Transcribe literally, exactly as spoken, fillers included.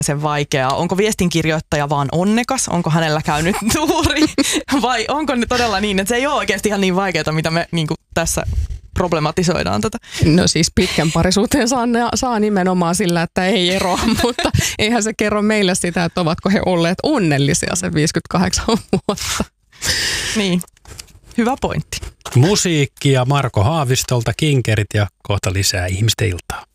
sen vaikeaa? Onko viestinkirjoittaja vaan onnekas? Onko hänellä käynyt tuuri? Vai onko ne todella niin, että se ei ole oikeasti ihan niin vaikeaa, mitä me niin kuin tässä problematisoidaan tätä? No siis pitkän parisuhteen saa, saa nimenomaan sillä, että ei eroa, mutta eihän se kerro meille sitä, että ovatko he olleet onnellisia sen viisikymmentäkahdeksan vuotta. Niin, hyvä pointti. Musiikkia Marko Haavistolta, Kinkerit ja kohta lisää Ihmisten iltaa.